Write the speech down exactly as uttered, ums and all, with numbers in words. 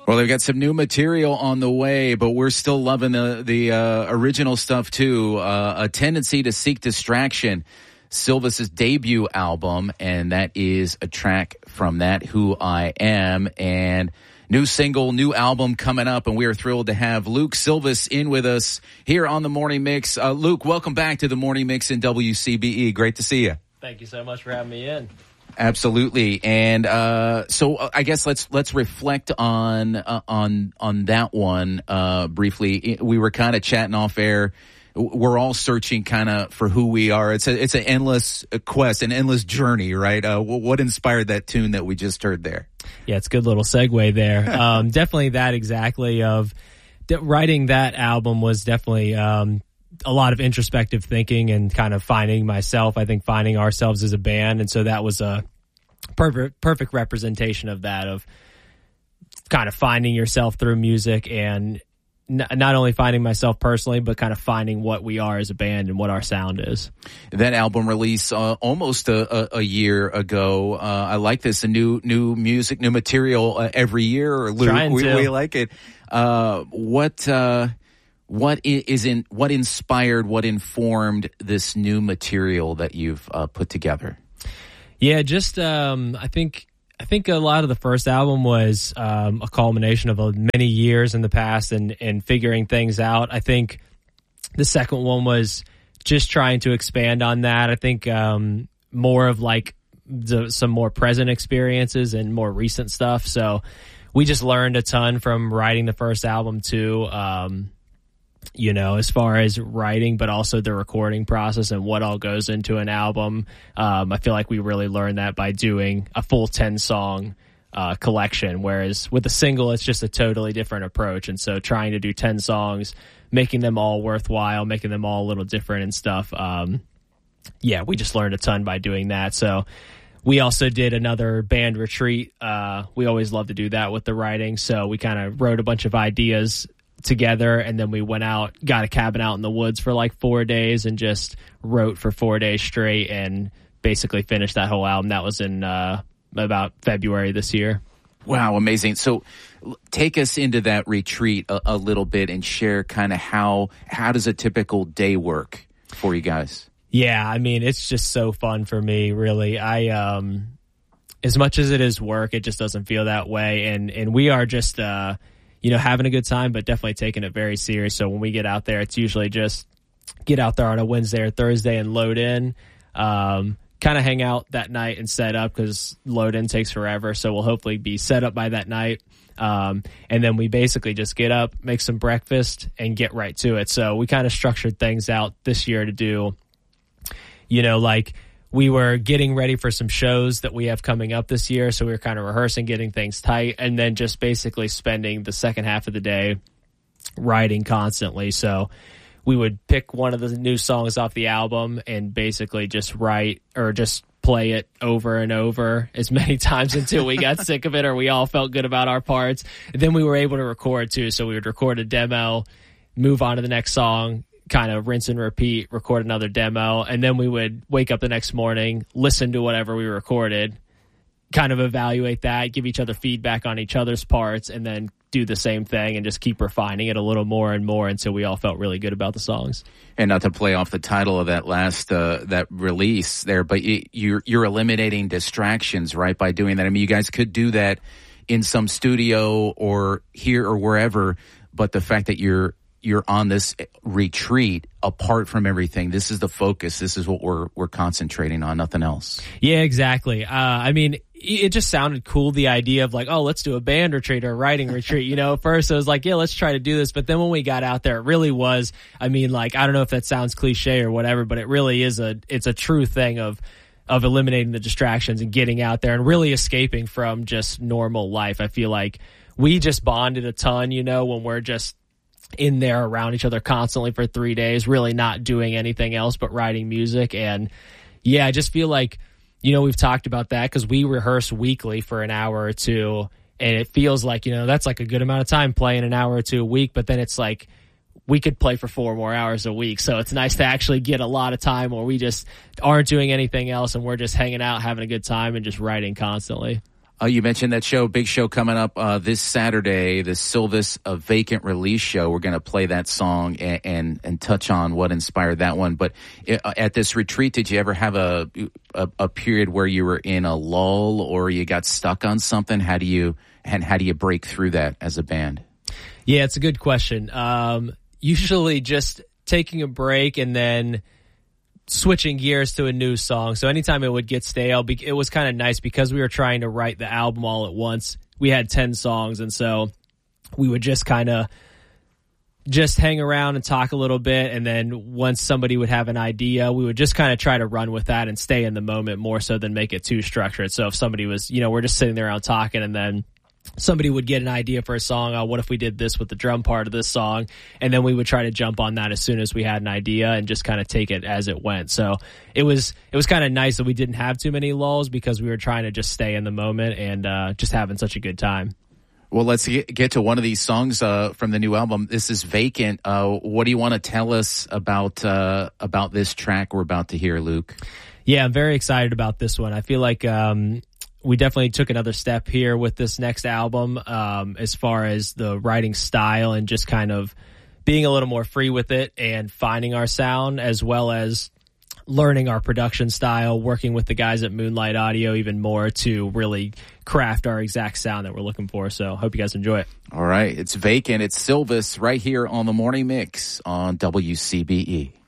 Well, they've got some new material on the way, but we're still loving the the uh, original stuff too. Uh, A Tendency to Seek Distraction, Silvis's debut album, and that is a track from that, Who I Am, and new single, new album coming up, and we are thrilled to have Luke Silvis in with us here on the Morning Mix. Uh, Luke, welcome back to the Morning Mix in W C B E. Great to see you. Thank you so much for having me in. Absolutely, and uh, so uh, I guess let's let's reflect on uh, on on that one uh, briefly. We were kind of chatting off air. We're all searching kind of for who we are. It's a it's an endless quest, an endless journey, right? Uh, what inspired that tune that we just heard there? Yeah, it's a good little segue there. um, definitely that exactly of writing that album was definitely um, a lot of introspective thinking and kind of finding myself, I think finding ourselves as a band. And so that was a perfect, perfect representation of that, of kind of finding yourself through music and n- not only finding myself personally, but kind of finding what we are as a band and what our sound is. That album released uh, almost a, a, a year ago. Uh, I like this, a new, new music, new material uh, every year. Trying we, to. we like it. Uh, what, uh, What is in what inspired, what informed this new material that you've uh, put together? Yeah, just um, I think I think a lot of the first album was um, a culmination of uh, many years in the past and and figuring things out. I think the second one was just trying to expand on that. I think um, more of like the, some more present experiences and more recent stuff. So we just learned a ton from writing the first album too. Um, you know, as far as writing, but also the recording process and what all goes into an album. Um, I feel like we really learned that by doing a full ten song uh, collection, whereas with a single, it's just a totally different approach. And so trying to do ten songs, making them all worthwhile, making them all a little different and stuff. Um, yeah, we just learned a ton by doing that. So we also did another band retreat. Uh, we always love to do that with the writing. So we kind of wrote a bunch of ideas together, and then we went out, got a cabin out in the woods for like four days and just wrote for four days straight and basically finished that whole album. That was in uh, about February this year. Wow, amazing. So take us into that retreat a, a little bit and share kind of how, how does a typical day work for you guys? Yeah, I mean, it's just so fun for me, really. I, um, as much as it is work, it just doesn't feel that way. And, and we are just, uh, you know, having a good time, but definitely taking it very serious. So when we get out there, it's usually just get out there on a Wednesday or Thursday and load in, um, kind of hang out that night and set up, because load in takes forever. So we'll hopefully be set up by that night. Um, and then we basically just get up, make some breakfast, and get right to it. So we kind of structured things out this year to do, you know, like we were getting ready for some shows that we have coming up this year. So we were kind of rehearsing, getting things tight, and then just basically spending the second half of the day writing constantly. So we would pick one of the new songs off the album and basically just write or just play it over and over as many times until we got sick of it or we all felt good about our parts. And then we were able to record too. So we would record a demo, move on to the next song, kind of rinse and repeat, record another demo, and then we would wake up the next morning, listen to whatever we recorded, kind of evaluate that, give each other feedback on each other's parts, and then do the same thing and just keep refining it a little more and more until we all felt really good about the songs. And not to play off the title of that last uh, that release there, but you, you're you're eliminating distractions, right, by doing that. I mean, you guys could do that in some studio or here or wherever, but the fact that you're you're on this retreat apart from everything, this is the focus. This is what we're we're concentrating on, nothing else. Yeah, exactly. Uh, I mean, it just sounded cool, the idea of like, oh, let's do a band retreat or a writing retreat. You know, at first it was like, yeah, let's try to do this. But then when we got out there, it really was, I mean, like, I don't know if that sounds cliche or whatever, but it really is a, it's a true thing of, of eliminating the distractions and getting out there and really escaping from just normal life. I feel like we just bonded a ton, you know, when we're just in there around each other constantly for three days, really not doing anything else but writing music. And yeah, I just feel like, you know, we've talked about that because we rehearse weekly for an hour or two, and it feels like, you know, that's like a good amount of time playing an hour or two a week, but then it's like we could play for four more hours a week. So it's nice to actually get a lot of time where we just aren't doing anything else and we're just hanging out, having a good time and just writing constantly. Uh, you mentioned that show, big show coming up uh, this Saturday, the Silvis uh, Vacant Release show. We're going to play that song and, and and touch on what inspired that one. But uh, at this retreat, did you ever have a, a a period where you were in a lull or you got stuck on something? How do you and how do you break through that as a band? Yeah, it's a good question. Um, usually just taking a break and then switching gears to a new song. So anytime it would get stale, it was kind of nice because we were trying to write the album all at once. We had ten songs, and so we would just kind of just hang around and talk a little bit, and then once somebody would have an idea, we would just kind of try to run with that and stay in the moment more so than make it too structured. So if somebody was, you know, we're just sitting there around talking, and then somebody would get an idea for a song. Oh, what if we did this with the drum part of this song? And then we would try to jump on that as soon as we had an idea and just kind of take it as it went. So it was it was kind of nice that we didn't have too many lulls because we were trying to just stay in the moment and uh, just having such a good time. Well, let's get to one of these songs uh, from the new album. This is Vacant. Uh, what do you want to tell us about uh, about this track we're about to hear, Luke? Yeah, I'm very excited about this one. I feel like um, we definitely took another step here with this next album um, as far as the writing style and just kind of being a little more free with it and finding our sound, as well as learning our production style, working with the guys at Moonlight Audio even more to really craft our exact sound that we're looking for. So hope you guys enjoy it. All right. It's Vacant. It's Silvis right here on the Morning Mix on W C B E.